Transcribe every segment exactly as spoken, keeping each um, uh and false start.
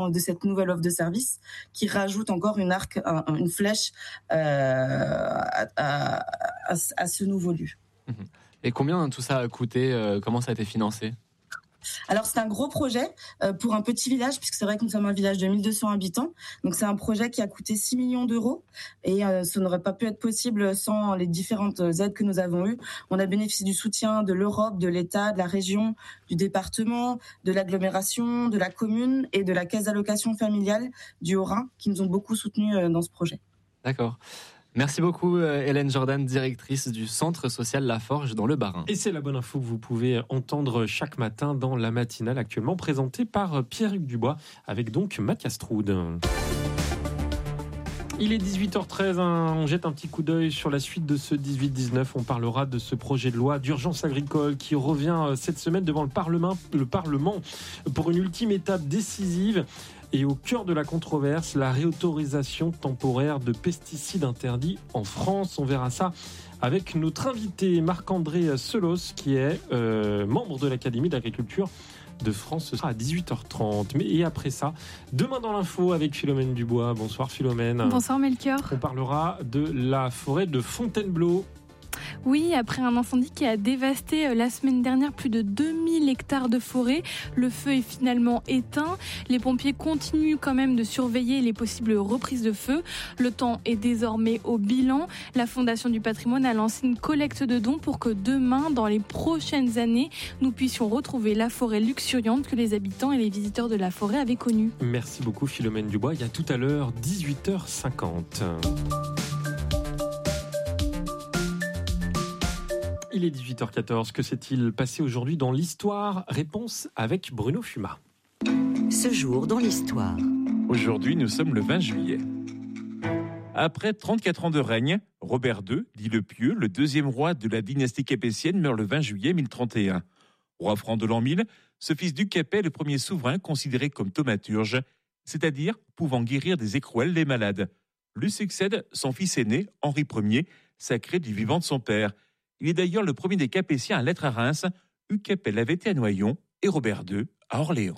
de cette nouvelle offre de service qui rajoute encore une arc, une flèche euh, à, à, à, à ce nouveau lieu. Et combien tout ça a coûté ? Comment ça a été financé ? Alors c'est un gros projet euh, pour un petit village, puisque c'est vrai que nous sommes un village de mille deux cents habitants. Donc c'est un projet qui a coûté six millions d'euros et euh, ce n'aurait pas pu être possible sans les différentes aides que nous avons eues. On a bénéficié du soutien de l'Europe, de l'État, de la région, du département, de l'agglomération, de la commune et de la caisse d'allocation familiale du Haut-Rhin qui nous ont beaucoup soutenus euh, dans ce projet. D'accord. Merci beaucoup Hélène Jordan, directrice du Centre social La Forge dans le Bas-Rhin. Et c'est la bonne info que vous pouvez entendre chaque matin dans la matinale actuellement présentée par Pierre-Hugues Dubois avec donc Mathias Troud. Il est dix-huit heures treize, hein, on jette un petit coup d'œil sur la suite de ce dix-huit dix-neuf. On parlera de ce projet de loi d'urgence agricole qui revient cette semaine devant le Parlement, le Parlement pour une ultime étape décisive. Et au cœur de la controverse, la réautorisation temporaire de pesticides interdits en France. On verra ça avec notre invité Marc-André Selos, qui est euh, membre de l'Académie d'agriculture de France. Ce sera à dix-huit heures trente. Mais et après ça, demain dans l'info avec Philomène Dubois. Bonsoir Philomène. Bonsoir Melchior. On parlera de la forêt de Fontainebleau. Oui, après un incendie qui a dévasté la semaine dernière plus de deux mille hectares de forêt, le feu est finalement éteint. Les pompiers continuent quand même de surveiller les possibles reprises de feu. Le temps est désormais au bilan. La Fondation du patrimoine a lancé une collecte de dons pour que demain, dans les prochaines années, nous puissions retrouver la forêt luxuriante que les habitants et les visiteurs de la forêt avaient connue. Merci beaucoup Philomène Dubois. Il y a tout à l'heure dix-huit heures cinquante. Il est dix-huit heures quatorze. Que s'est-il passé aujourd'hui dans l'histoire ? Réponse avec Bruno Fuma. Ce jour dans l'histoire. Aujourd'hui, nous sommes le vingt juillet. Après trente-quatre ans de règne, Robert deux, dit le Pieux, le deuxième roi de la dynastie capétienne, meurt le vingt juillet mille trente et un. Roi franc de l'an mille, ce fils du Capet est le premier souverain considéré comme thaumaturge, c'est-à-dire pouvant guérir des écrouelles les malades. Lui succède son fils aîné, Henri Ier, sacré du vivant de son père. Il est d'ailleurs le premier des Capétiens à l'être à Reims. Hugues Capet l'avait été à Noyon et Robert deux à Orléans.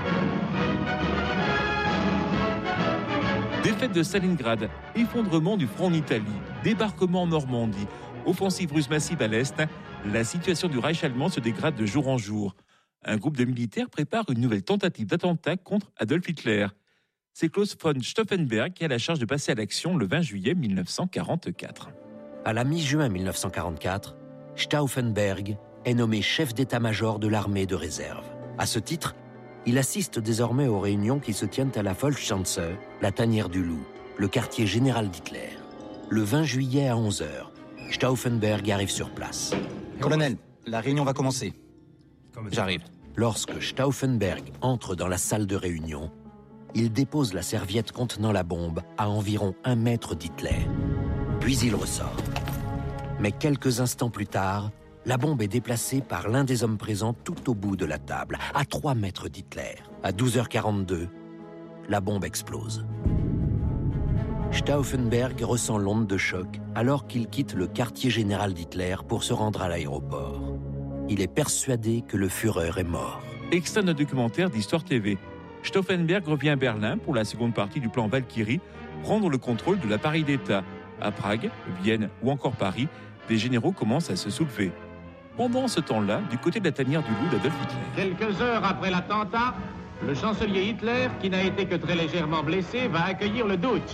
Défaite de Stalingrad, effondrement du front en Italie, débarquement en Normandie, offensive russe massive à l'Est, la situation du Reich allemand se dégrade de jour en jour. Un groupe de militaires prépare une nouvelle tentative d'attentat contre Adolf Hitler. C'est Klaus von Stauffenberg qui a la charge de passer à l'action le vingt juillet mille neuf cent quarante-quatre. À la mi-juin mille neuf cent quarante-quatre, Stauffenberg est nommé chef d'état-major de l'armée de réserve. À ce titre, il assiste désormais aux réunions qui se tiennent à la Volksschanze, la tanière du loup, le quartier général d'Hitler. Le vingt juillet à onze heures, Stauffenberg arrive sur place. Colonel, la réunion va commencer. J'arrive. Lorsque Stauffenberg entre dans la salle de réunion, il dépose la serviette contenant la bombe à environ un mètre d'Hitler. Puis il ressort. Mais quelques instants plus tard, la bombe est déplacée par l'un des hommes présents tout au bout de la table, à trois mètres d'Hitler. À douze heures quarante-deux, la bombe explose. Stauffenberg ressent l'onde de choc alors qu'il quitte le quartier général d'Hitler pour se rendre à l'aéroport. Il est persuadé que le Führer est mort. Extrait d'un documentaire d'Histoire T V. Stauffenberg revient à Berlin pour la seconde partie du plan Valkyrie, prendre le contrôle de l'appareil d'État. À Prague, Vienne ou encore Paris, des généraux commencent à se soulever. Pendant ce temps-là, du côté de la tanière du loup d'Adolf Hitler. Quelques heures après l'attentat, le chancelier Hitler, qui n'a été que très légèrement blessé, va accueillir le Duce.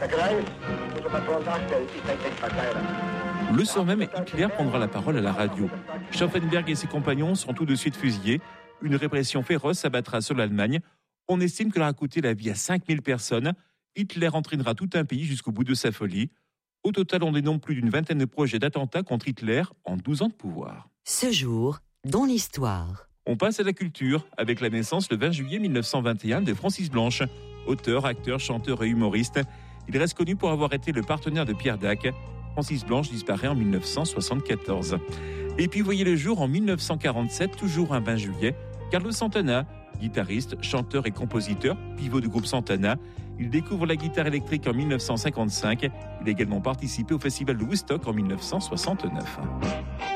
Le soir même, Hitler prendra la parole à la radio. Stauffenberg et ses compagnons sont tout de suite fusillés. Une répression féroce s'abattra sur l'Allemagne. On estime qu'elle aura coûté la vie à cinq mille personnes. Hitler entraînera tout un pays jusqu'au bout de sa folie. Au total, on dénombre plus d'une vingtaine de projets d'attentats contre Hitler en douze ans de pouvoir. Ce jour, dans l'histoire. On passe à la culture, avec la naissance le vingt juillet mille neuf cent vingt et un de Francis Blanche. Auteur, acteur, chanteur et humoriste, il reste connu pour avoir été le partenaire de Pierre Dac. Francis Blanche disparaît en mille neuf cent soixante-quatorze. Et puis voyez le jour en mille neuf cent quarante-sept, toujours un vingt juillet, Carlos Santana, guitariste, chanteur et compositeur, pivot du groupe Santana. Il découvre la guitare électrique en mille neuf cent cinquante-cinq. Il a également participé au festival de Woodstock en mille neuf cent soixante-neuf.